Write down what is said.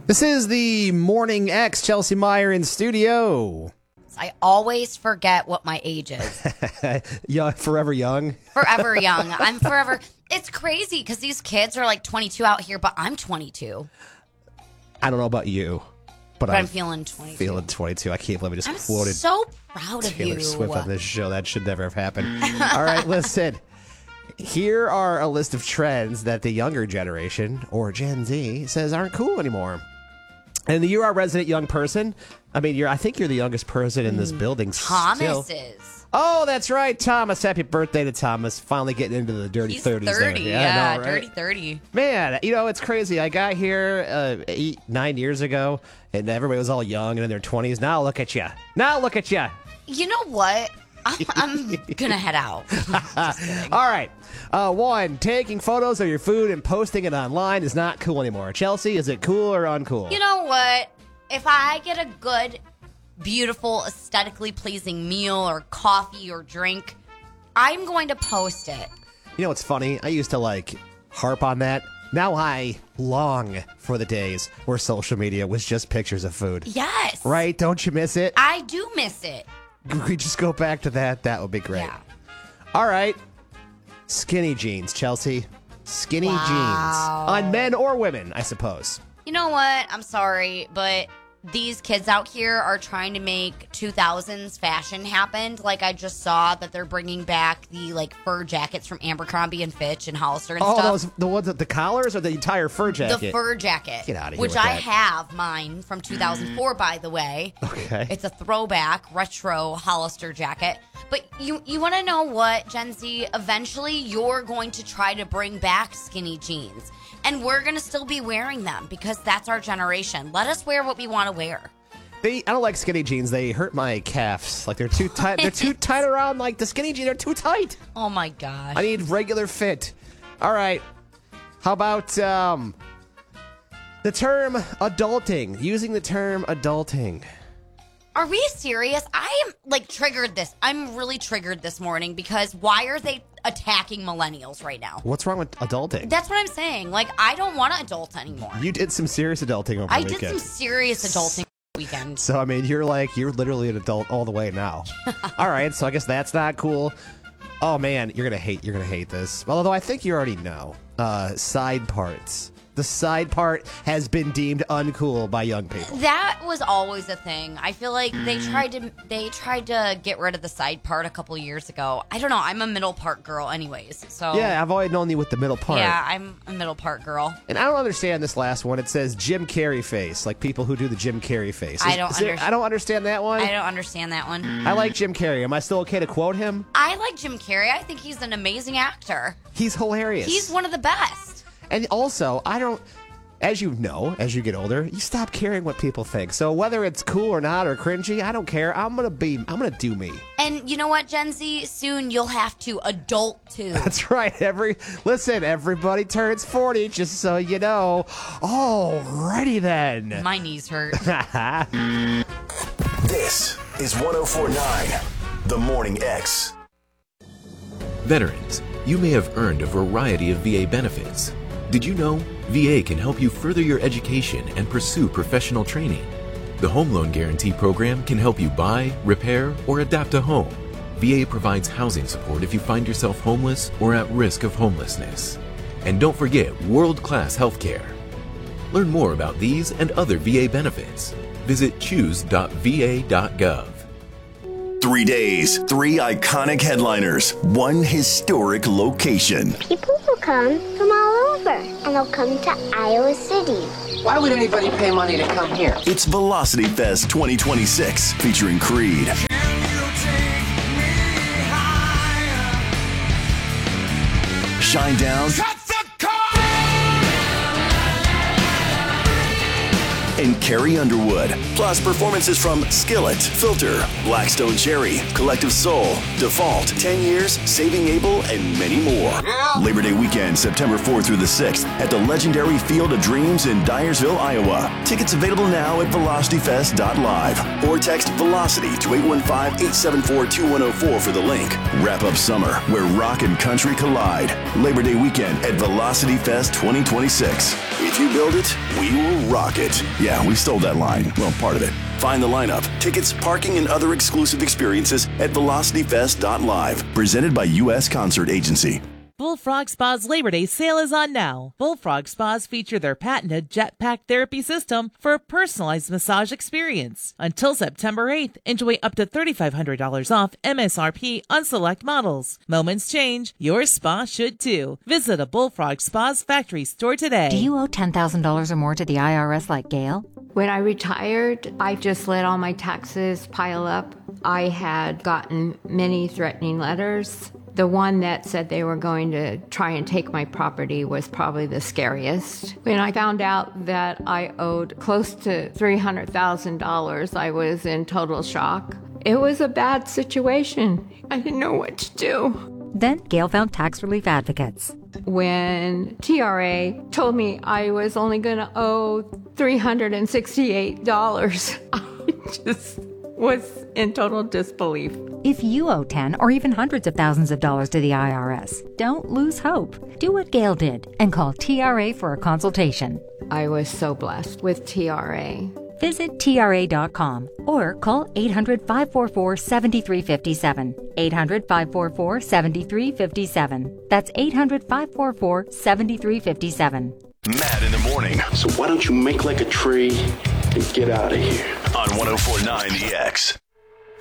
This is the Morning X, Chelsea Meyer in studio. I always forget what my age is. Yeah, forever young. Forever young. I'm forever. It's crazy because these kids are like 22 out here, but I'm 22. I don't know about you, but I'm feeling 22. Feeling 22. I can't believe I just quoted so proud of Taylor you. Swift on this show. That should never have happened. All right, listen. Here are a list of trends that the younger generation, or Gen Z, says aren't cool anymore. And you're our resident young person. I mean, I think you're the youngest person in this building. Thomas still. is. Oh, that's right, Thomas. Happy birthday to Thomas. Finally getting into the dirty He's 30s. 30, there. yeah, I know, right? dirty 30. Man, it's crazy. I got here 8-9 years ago, and everybody was all young and in their 20s. Now look at you. You know what? I'm going to head out. All right. One, taking photos of your food and posting it online is not cool anymore. Chelsea, is it cool or uncool? You know what? If I get a good, beautiful, aesthetically pleasing meal or coffee or drink, I'm going to post it. You know what's funny? I used to harp on that. Now I long for the days where social media was just pictures of food. Yes. Right? Don't you miss it? I do miss it. Could we just go back to that? That would be great. Yeah. All right. Skinny jeans, Chelsea. Skinny jeans. Wow. On men or women, I suppose. You know what? I'm sorry, but these kids out here are trying to make 2000s fashion happen. I just saw that they're bringing back the fur jackets from Abercrombie and Fitch and Hollister and stuff. Oh, the ones with the collars or the entire fur jacket? The fur jacket. Get out of here Which with I that. have mine from 2004, by the way. Okay. It's a throwback, retro Hollister jacket. But you want to know what, Gen Z? Eventually, you're going to try to bring back skinny jeans. And we're going to still be wearing them because that's our generation. Let us wear what we want to wear. I don't like skinny jeans. They hurt my calves. They're too tight. They're too tight around. The skinny jeans are too tight. Oh, my gosh. I need regular fit. All right. How about the term adulting? Using the term adulting. Are we serious? I am triggered this. I'm really triggered this morning because why are they attacking millennials right now? What's wrong with adulting? That's what I'm saying. I don't want to adult anymore. You did some serious adulting over the I weekend. did some serious adulting weekend. So, I mean, you're literally an adult all the way now. All right, so I guess that's not cool. Oh, man, you're going to hate this. Although I think you already know. Side parts. The side part has been deemed uncool by young people. That was always a thing. I feel like they tried to get rid of the side part a couple years ago. I don't know. I'm a middle part girl anyways. So yeah, I've always known you with the middle part. Yeah, I'm a middle part girl. And I don't understand this last one. It says Jim Carrey face, people who do the Jim Carrey face. I don't understand that one. I don't understand that one. I like Jim Carrey. Am I still okay to quote him? I like Jim Carrey. I think he's an amazing actor. He's hilarious. He's one of the best. And also, as you know, as you get older, you stop caring what people think. So whether it's cool or not or cringy, I don't care. I'm gonna do me. And you know what, Gen Z? Soon you'll have to adult too. That's right. Everybody turns 40, just so you know. Alrighty then. My knees hurt. This is 104.9, The Morning X. Veterans, you may have earned a variety of VA benefits. Did you know VA can help you further your education and pursue professional training? The Home Loan Guarantee Program can help you buy, repair, or adapt a home. VA provides housing support if you find yourself homeless or at risk of homelessness. And don't forget world-class health care. Learn more about these and other VA benefits. Visit choose.va.gov. 3 days, 3 iconic headliners, 1 historic location. People will come from all over, and they'll come to Iowa City. Why would anybody pay money to come here? It's Velocity Fest 2026, featuring Creed, Shinedown, and Carrie Underwood. Plus performances from Skillet, Filter, Blackstone Cherry, Collective Soul, Default, 10 Years, Saving Abel, and many more. Labor Day weekend, September 4th through the 6th at the legendary Field of Dreams in Dyersville, Iowa. Tickets available now at velocityfest.live or text Velocity to 815-874-2104 for the link. Wrap up summer where rock and country collide. Labor Day weekend at Velocity Fest 2026. If you build it, we will rock it. Yeah, we stole that line. Well, part of it. Find the lineup, tickets, parking, and other exclusive experiences at velocityfest.live. Presented by U.S. Concert Agency. Bullfrog Spa's Labor Day sale is on now. Bullfrog Spas feature their patented jetpack therapy system for a personalized massage experience. Until September 8th, enjoy up to $3,500 off MSRP on select models. Moments change, your spa should too. Visit a Bullfrog Spa's factory store today. Do you owe $10,000 or more to the IRS like Gail? When I retired, I just let all my taxes pile up. I had gotten many threatening letters. The one that said they were going to try and take my property was probably the scariest. When I found out that I owed close to $300,000, I was in total shock. It was a bad situation. I didn't know what to do. Then Gail found tax relief advocates. When TRA told me I was only going to owe $368, I just was in total disbelief. If you owe 10 or even hundreds of thousands of dollars to the IRS, don't lose hope. Do what Gail did and call TRA for a consultation. I was so blessed with TRA. Visit TRA.com or call 800-544-7357. 800-544-7357. That's 800-544-7357. Matt in the morning So why don't you make like a tree and get out of here? on 104.9 The X.